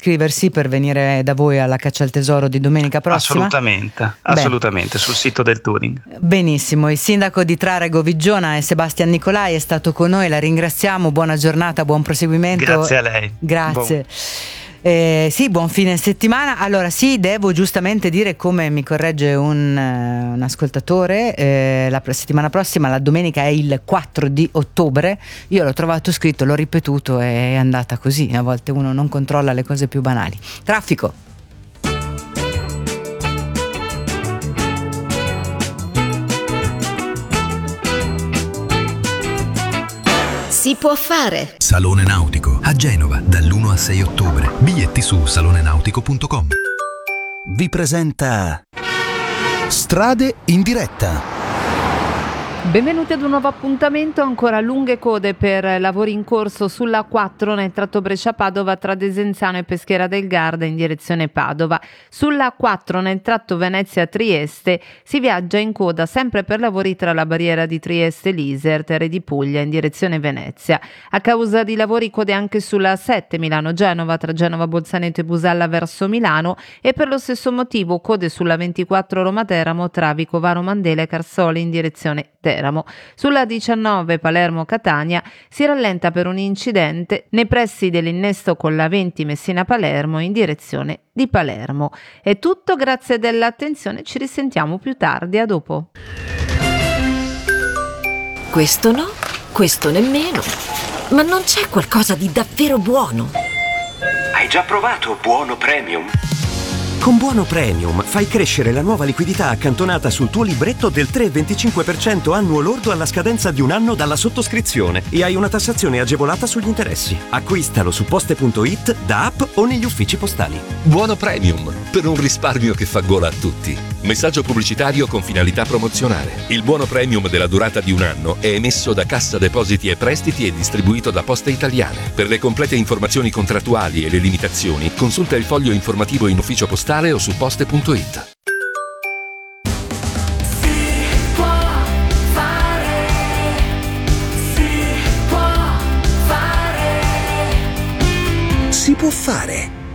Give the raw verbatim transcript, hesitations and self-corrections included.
iscriversi per venire da voi alla caccia al tesoro di domenica prossima? Assolutamente, assolutamente, Beh. sul sito del Touring. Benissimo, il sindaco di Trarego Viggiona è Sebastian Nicolai, è stato con noi, la ringraziamo, buona giornata, buon proseguimento. Grazie a lei. Grazie. Buon. Eh, sì, buon fine settimana. Allora sì, devo giustamente dire, come mi corregge un, uh, un ascoltatore, eh, la settimana prossima, la domenica è il quattro di ottobre. Io l'ho trovato scritto, l'ho ripetuto e è andata così. A volte uno non controlla le cose più banali. Traffico. Si può fare. Salone Nautico a Genova dall'uno al sei ottobre. Biglietti su salone nautico punto com. Vi presenta Strade in diretta. Benvenuti ad un nuovo appuntamento. Ancora lunghe code per lavori in corso sulla A quattro nel tratto Brescia-Padova tra Desenzano e Peschiera del Garda in direzione Padova. Sulla A quattro nel tratto Venezia-Trieste si viaggia in coda sempre per lavori tra la barriera di Trieste e l'Iser, Terre di Puglia in direzione Venezia. A causa di lavori code anche sulla A sette Milano-Genova tra Genova-Bolzaneto e Busalla verso Milano, e per lo stesso motivo code sulla ventiquattro Roma-Teramo tra Vicovaro Mandela e Carsoli in direzione Teramo. Sulla diciannove Palermo-Catania si rallenta per un incidente nei pressi dell'innesto con la venti Messina-Palermo in direzione di Palermo. È tutto, grazie dell'attenzione, ci risentiamo più tardi, a dopo. Questo no, questo nemmeno. Ma non c'è qualcosa di davvero buono? Hai già provato Buono Premium? Con Buono Premium fai crescere la nuova liquidità accantonata sul tuo libretto del tre virgola venticinque per cento annuo lordo alla scadenza di un anno dalla sottoscrizione e hai una tassazione agevolata sugli interessi. Acquistalo su poste punto it, da app o negli uffici postali. Buono Premium, per un risparmio che fa gola a tutti. Messaggio pubblicitario con finalità promozionale. Il Buono Premium della durata di un anno è emesso da Cassa Depositi e Prestiti e distribuito da Poste Italiane. Per le complete informazioni contrattuali e le limitazioni, consulta il foglio informativo in ufficio postale o su poste punto it. Si può fare.